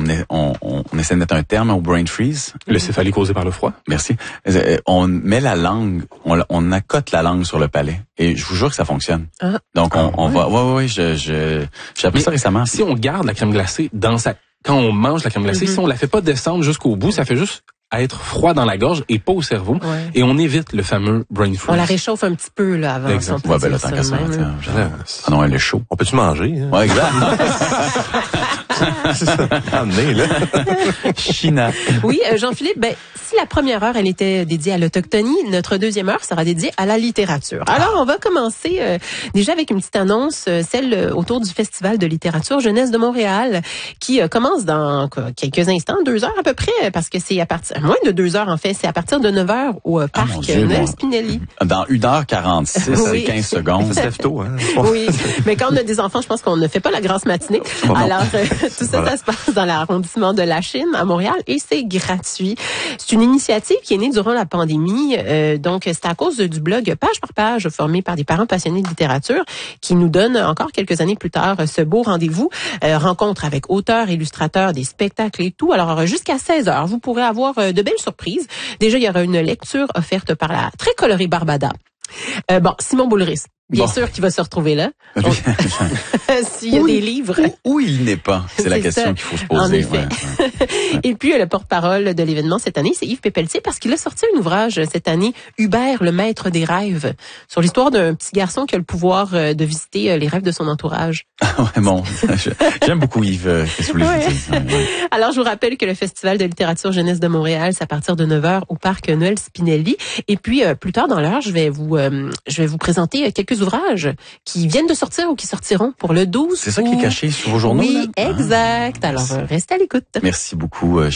on essaie de mettre un terme au brain freeze. Le céphalie causé par le froid. Merci. On met la langue, on accote la langue sur le palais. Et je vous jure que ça fonctionne. Ah. Donc, on va... Oui, j'ai appris ça récemment. Si on garde la crème glacée quand on mange la crème glacée, si on la fait pas descendre jusqu'au bout, ça fait juste être froid dans la gorge et pas au cerveau. Ouais. Et on évite le fameux brain freeze. On la réchauffe un petit peu, là, avant. Exact. Ouais, ben là, tant qu'à ça. Ah non, elle est chaud. On peut-tu manger? Hein? Ouais, exact. C'est ça. Amenez, là. China. Oui, Jean-Philippe, si la première heure, elle était dédiée à l'autochtonie, notre deuxième heure sera dédiée à la littérature. Alors, on va commencer déjà avec une petite annonce, celle autour du Festival de littérature jeunesse de Montréal, qui commence dans quelques instants, 2 heures à peu près, parce que c'est à partir, moins de 2 heures en fait, c'est à partir de 9 heures au parc Noël Spinelli. Dans 1h46 et 15 secondes. Ça se lève tôt, hein? Oui, mais quand on a des enfants, je pense qu'on ne fait pas la grasse matinée. Alors, tout ça, ça se passe dans l'arrondissement de Lachine, à Montréal, et c'est gratuit. C'est une initiative qui est née durant la pandémie. Donc, c'est à cause du blog Page par Page, formé par des parents passionnés de littérature, qui nous donne encore quelques années plus tard ce beau rendez-vous. Rencontre avec auteurs, illustrateurs, des spectacles et tout. Alors, jusqu'à 16h, vous pourrez avoir de belles surprises. Déjà, il y aura une lecture offerte par la très colorée Barbada. Simon Boulris. Bien sûr qu'il va se retrouver là. S'il y a des livres. Où il n'est pas, c'est la question qu'il faut se poser. En effet. Ouais. Et puis, le porte-parole de l'événement cette année, c'est Yves Pépeltier, parce qu'il a sorti un ouvrage cette année, Hubert, le maître des rêves, sur l'histoire d'un petit garçon qui a le pouvoir de visiter les rêves de son entourage. Ouais, bon, j'aime beaucoup Yves. Alors, je vous rappelle que le Festival de littérature jeunesse de Montréal, c'est à partir de 9h au parc Noël Spinelli. Et puis, plus tard dans l'heure, je vais vous présenter quelques ouvrages qui viennent de sortir ou qui sortiront pour le 12. C'est ça qui est caché sur vos journaux? Oui, là? exact. Alors, restez à l'écoute. Merci beaucoup.